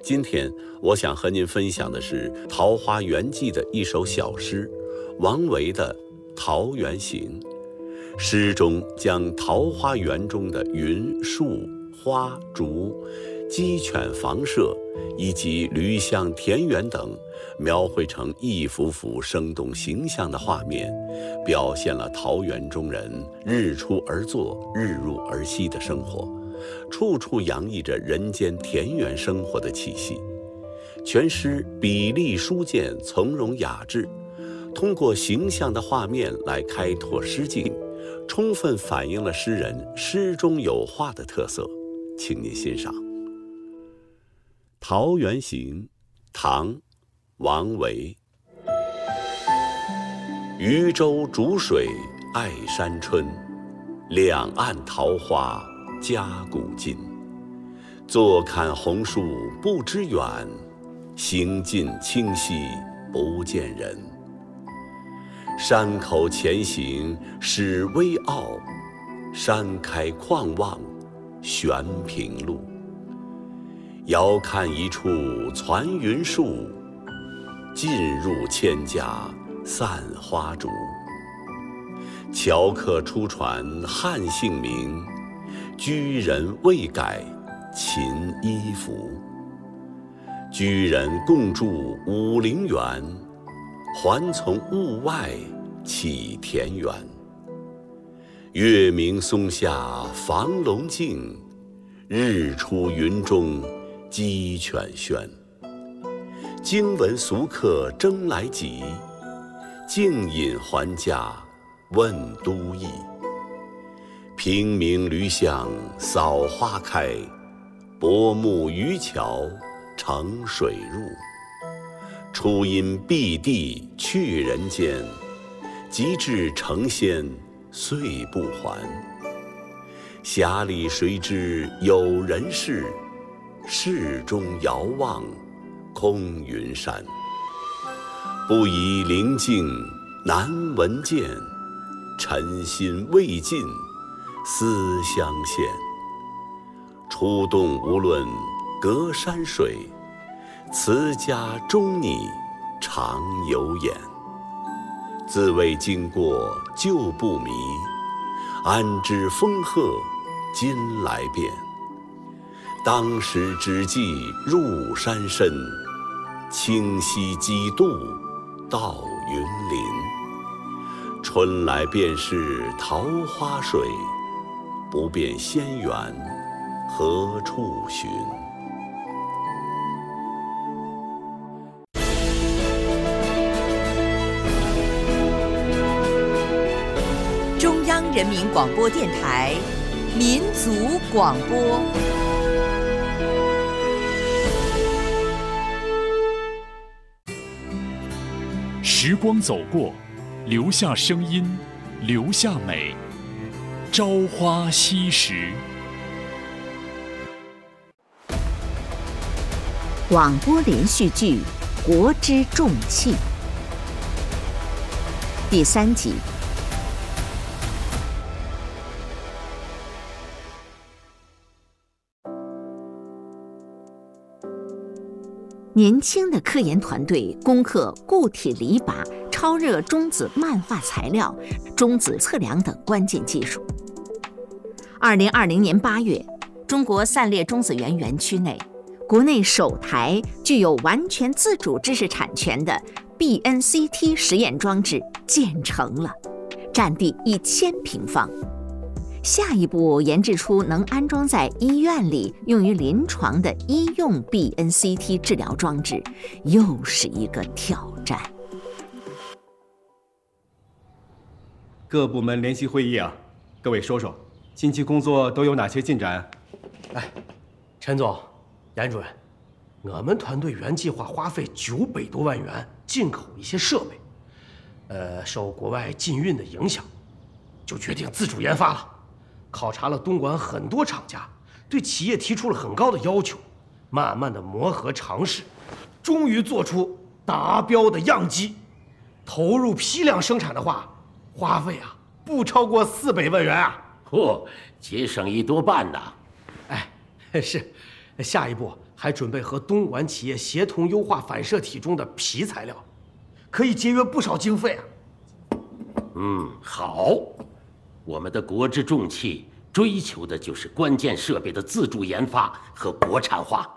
今天我想和您分享的是《桃花源记》的一首小诗，王维的《桃源行》。诗中将桃花源中的云、树、花、竹、鸡犬房舍以及驴巷田园等描绘成一幅幅生动形象的画面，表现了桃源中人日出而作、日入而息的生活，处处洋溢着人间田园生活的气息。全诗笔力疏简，从容雅致，通过形象的画面来开拓诗境，充分反映了诗人诗中有画的特色。请您欣赏《桃源行》，唐·王维。渔舟逐水爱山春，两岸桃花家古今。坐看红树不知远，行尽清溪不见人。山口前行始微傲，山开旷望悬平路。遥看一处攒云树，近入千家散花竹。樵客出船汉姓名，居人未改秦衣服。居人共筑武陵源，还从雾外起田园。月明松下房龙静，日出云中鸡犬喧。经闻俗客争来集，径饮还家问都邑。平明驴巷扫花开，薄暮渔樵乘水入。初因碧地去人间，及至成仙遂不还。匣里谁知有人世，世中遥望空云山。不疑灵境难闻见，尘心未尽思乡现。出洞无论隔山水，辞家终拟常有眼。自谓经过旧不迷，安知风鹤今来变。当时只记入山深，清溪几度到云林。春来便是桃花水，不辨仙缘何处寻。 中央人民广播电台民族广播。 时光走过，留下声音，留下美。朝花夕拾。 广播连续剧《国之重器》第3集。年轻的科研团队攻克固体离靶、超热中子漫画材料、中子测量等关键技术。2020年8月，中国散裂中子源园区内，国内首台具有完全自主知识产权的 BNCT 实验装置建成了，占地1000平方。下一步研制出能安装在医院里用于临床的医用 BNCT 治疗装置，又是一个挑战。 各部门联席会议啊，各位说说，近期工作都有哪些进展？ 哎，陈总、严主任，我们团队原计划花费900多万元进口一些设备，受国外禁运的影响，就决定自主研发了。考察了东莞很多厂家，对企业提出了很高的要求，慢慢的磨合尝试，终于做出达标的样机。投入批量生产的话，花费啊不超过400万元啊！ 嚯，节省1多半呐！ 哎，是， 下一步还准备和东莞企业协同优化反射体中的皮材料，可以节约不少经费啊。 好，我们的国之重器追求的就是关键设备的自主研发和国产化。